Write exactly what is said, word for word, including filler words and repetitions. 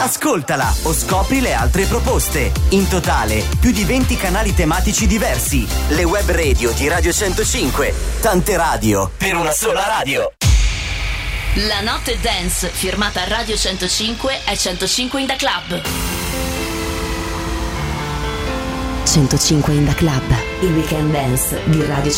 Ascoltala o scopri le altre proposte. In totale, più di venti canali tematici diversi. Le web radio di Radio centocinque. Tante radio per una sola radio. La notte dance firmata a Radio centocinque è centocinque in the Club. centocinque in the Club, il weekend dance di Radio